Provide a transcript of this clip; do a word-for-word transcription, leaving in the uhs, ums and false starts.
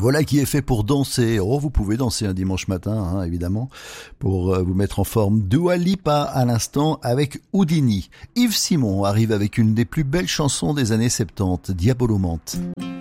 Voilà qui est fait pour danser. Oh, vous pouvez danser un dimanche matin, hein, évidemment, pour euh, vous mettre en forme. Dua Lipa à l'instant avec Houdini. Yves Simon arrive avec une des plus belles chansons des années soixante-dix, Diabolomante.